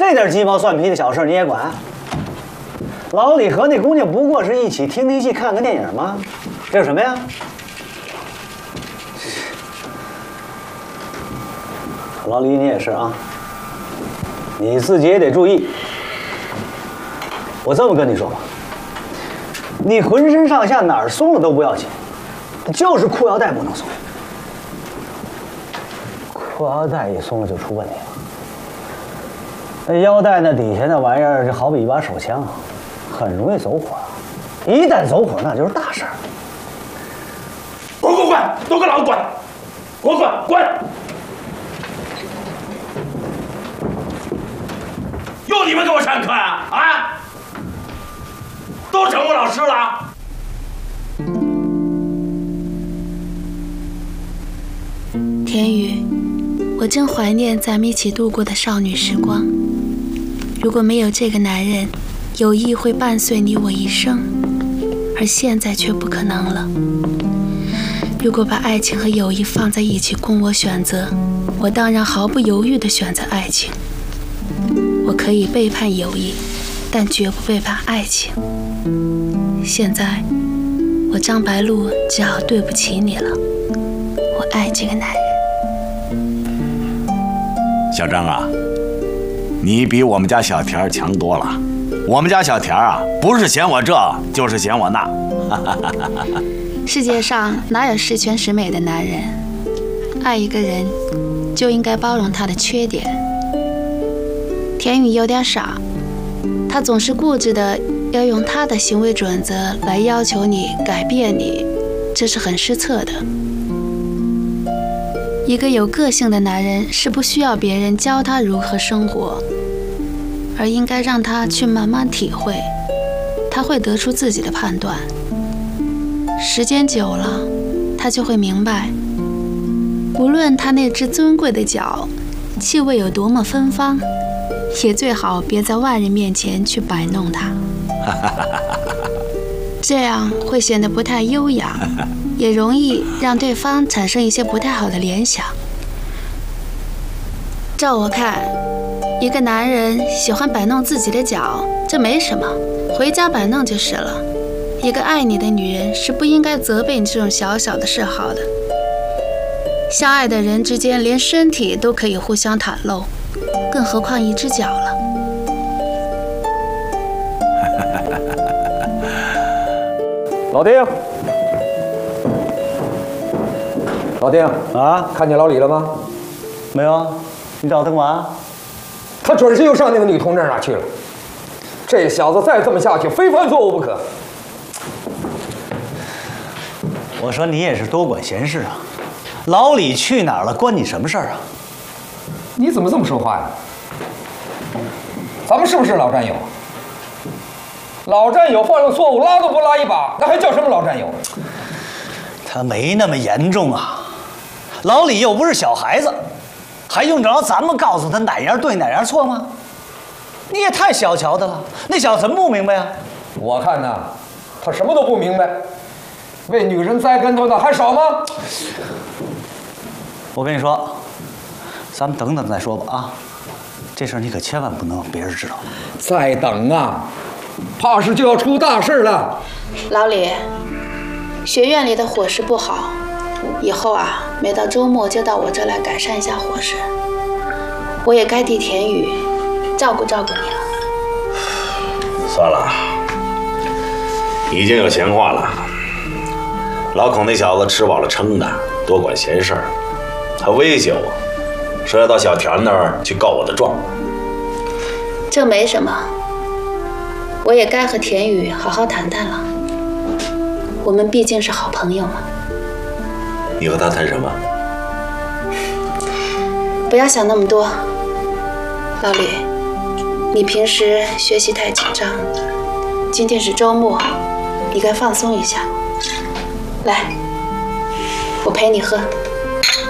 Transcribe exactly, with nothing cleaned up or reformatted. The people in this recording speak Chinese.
这点鸡毛蒜皮的小事你也管？老李和那姑娘不过是一起听听戏、看个电影吗？这有什么呀？老李，你也是啊，你自己也得注意。我这么跟你说吧，你浑身上下哪儿松了都不要紧，就是裤腰带不能松。裤腰带一松了就出问题了。那腰带那底下那玩意儿就好比一把手枪啊，很容易走火。一旦走火，那就是大事儿。 滚滚滚，都给老子滚！滚滚滚！又你们给我上课啊？啊！都整我老师了？ 田雨，我真怀念咱们一起度过的少女时光。如果没有这个男人，友谊会伴随你我一生，而现在却不可能了。如果把爱情和友谊放在一起供我选择，我当然毫不犹豫地选择爱情。我可以背叛友谊，但绝不背叛爱情。现在，我张白露只好对不起你了。我爱这个男人。 小张啊，你比我们家小田强多了。我们家小田啊，不是嫌我这，就是嫌我那。 世界上哪有十全十美的男人？爱一个人，就应该包容他的缺点。田雨有点傻，他总是固执的要用他的行为准则来要求你改变你，这是很失策的。一个有个性的男人是不需要别人教他如何生活，而应该让他去慢慢体会，他会得出自己的判断。时间久了，他就会明白，无论他那只尊贵的脚气味有多么芬芳，也最好别在外人面前去摆弄它，这样会显得不太优雅，也容易让对方产生一些不太好的联想。照我看，一个男人喜欢摆弄自己的脚，这没什么，回家摆弄就是了。一个爱你的女人是不应该责备你这种小小的嗜好的。相爱的人之间连身体都可以互相袒露，更何况一只脚了。 老丁，老丁啊， 看见老李了吗？ 没有，你找他干嘛？ 他准是又上那个女同志那儿去了。这小子再这么下去，非犯错误不可。 我说你也是多管闲事啊！老李去哪儿了，关你什么事儿啊？ 你怎么这么说话呀？咱们是不是老战友？老战友犯了错误，拉都不拉一把，那还叫什么老战友？ 他没那么严重啊，老李又不是小孩子，还用得着咱们告诉他哪样对哪样错吗？你也太小瞧他了，那小子怎么不明白啊？ 我看呐，他什么都不明白，为女人栽跟头的还少吗？ 我跟你说，咱们等等再说吧啊！这事儿你可千万不能让别人知道。 再等啊，怕是就要出大事了。 老李，学院里的伙食不好，以后啊，每到周末就到我这来改善一下伙食。我也该替田雨照顾照顾你了。 算了，已经有闲话了。老孔那小子吃饱了撑的，多管闲事儿，还威胁我，说要到小田那儿去告我的状。 这没什么，我也该和田雨好好谈谈了。我们毕竟是好朋友嘛。 你和他谈什么？ 不要想那么多，老李，你平时学习太紧张，今天是周末，你该放松一下。来，我陪你喝。